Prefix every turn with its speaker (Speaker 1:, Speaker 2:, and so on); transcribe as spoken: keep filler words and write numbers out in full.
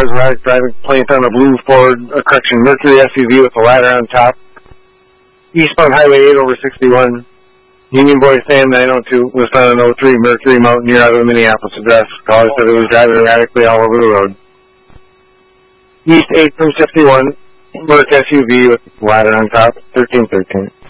Speaker 1: cars were driving planes on a blue Ford, uh, correction, Mercury S U V with a ladder on top. Eastbound Highway eight over sixty-one. Union Boy Sam nine oh two was found on oh three Mercury Mountaineer out of the Minneapolis address. Caller said it was driving erratically all over the road. East eight from fifty-one, Merc S U V with a ladder on top, thirteen thirteen.